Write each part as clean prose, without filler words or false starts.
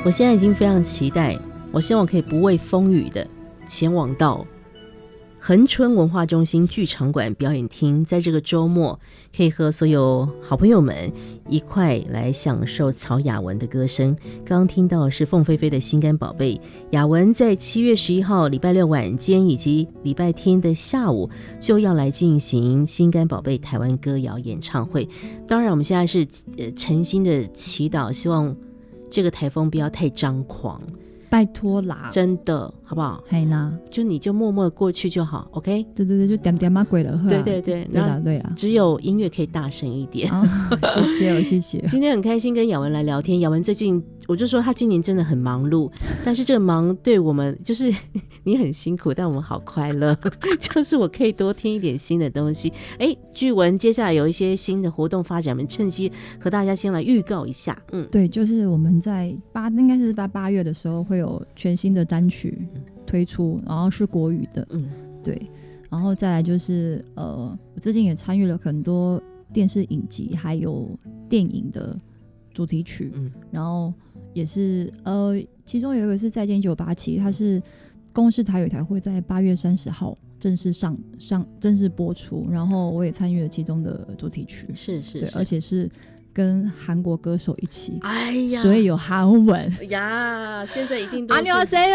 我现在已经非常期待，我希望可以不畏风雨的前往到恒春文化中心剧场馆表演厅，在这个周末可以和所有好朋友们一块来享受曹雅文的歌声。刚刚听到的是凤飞飞的心肝宝贝，雅文在7月11号礼拜六晚间以及礼拜天的下午就要来进行心肝宝贝台湾歌谣演唱会。当然我们现在是诚心的祈祷，希望这个台风不要太张狂， 拜托啦， 真的好不好？ 嘿啦， 就你就默默过去就好 ，OK？ 对对对，就点点嘛鬼了， 对对对， 对啦对啦， 只有音乐可以大声一点。 谢谢谢谢。 今天很开心跟雅文来聊天，雅文最近我就说他今年真的很忙碌，但是这个忙对我们就是你很辛苦，但我们好快乐，就是我可以多听一点新的东西。据闻接下来有一些新的活动发展，我们趁机和大家先来预告一下。 对，就是我们在应该是8月的时候会有全新的单曲推出，然后是国语的，对，然后再来就是我最近也参与了很多电视影集还有电影的主题曲，然后也是其中有一个是再见1987，它是公视台语台会在8月30号正式播出，然后我也参与了其中的主题曲，是对，而且是跟韩国歌手一起，哎呀，所以有韩文呀，现在一定都是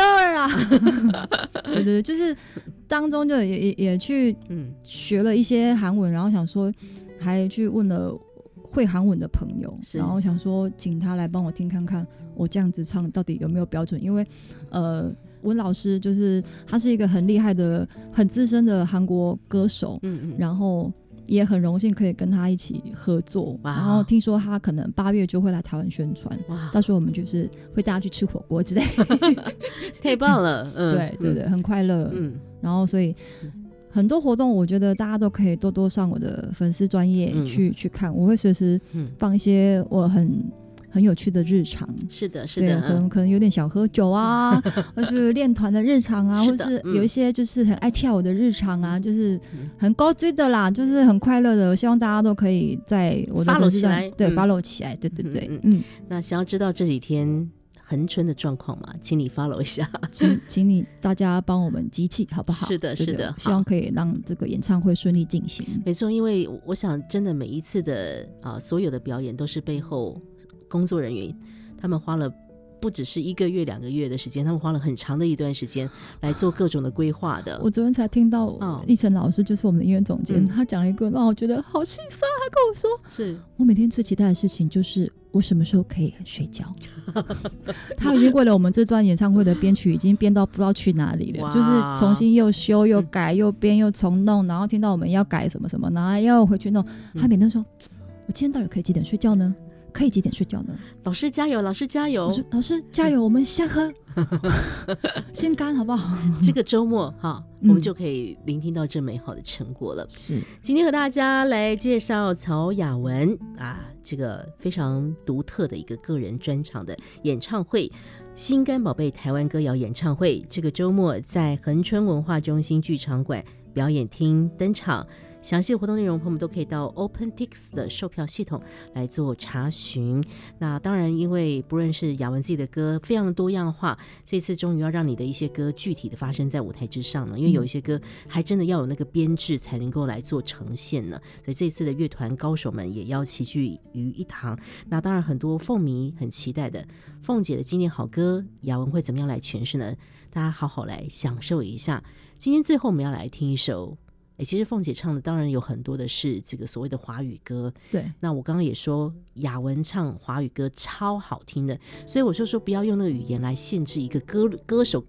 안녕하세요对对对，就是当中就也去学了一些韩文，然后想说还去问了会韩文的朋友，然后想说请他来帮我听看看我这样子唱到底有没有标准，因为文老师就是他是一个很厉害的很资深的韩国歌手，然后也很荣幸可以跟他一起合作，然后听说他可能8月就会来台湾宣传，到时候我们就是会带他去吃火锅之类太棒了对对对，很快乐然后所以很多活动我觉得大家都可以多多上我的粉丝专页去看，我会随时放一些我很有趣的日常， 是的是的， 可能有点小喝酒啊或是练团的日常啊或是有一些就是很爱跳舞的日常啊，就是很高追的啦，就是很快乐的，我希望大家都可以在我的 follow 起来， 对follow 起来，对对对那想要知道这几天恒春的状况嘛，请你 follow 一下请你大家帮我们集气好不好？ 是的是的， 希望可以让这个演唱会顺利进行。 没错，因为我想真的每一次的所有的表演都是背后工作人员他们花了不只是1个月2个月的时间，他们花了很长的一段时间来做各种的规划的。 我昨天才听到立成老师就是我们的音乐总监，他讲了一个让我觉得好心酸，他跟我说是我每天最期待的事情就是我什么时候可以睡觉他已经为了我们这段演唱会的编曲已经编到不知道去哪里了，就是重新又修又改又编又重弄，然后听到我们要改什么什么然后要回去弄，他每天说我今天到底可以几点睡觉呢？可以几点睡觉呢？ 老师加油，老师加油， 老师加油，我们先喝先干好不好？ 这个周末我们就可以聆听到这美好的成果了。是，今天和大家来介绍曹雅文这个非常独特的一个个人专场的演唱会心肝宝贝台湾歌谣演唱会，这个周末在恒春文化中心剧场馆表演厅登场。详细的活动内容朋友们都可以到 OpenTix 的售票系统来做查询。那当然因为不论是雅文自己的歌非常的多样化，这次终于要让你的一些歌具体的发生在舞台之上呢，因为有一些歌还真的要有那个编制才能够来做呈现呢，所以这次的乐团高手们也要齐聚于一堂。那当然很多凤迷很期待的凤姐的经典好歌雅文会怎么样来诠释呢？大家好好来享受一下。今天最后我们要来听一首其实凤姐唱的当然有很多的是这个所谓的华语歌，对，那我刚刚也说雅文唱华语歌超好听的，所以我就说不要用那个语言来限制一个歌手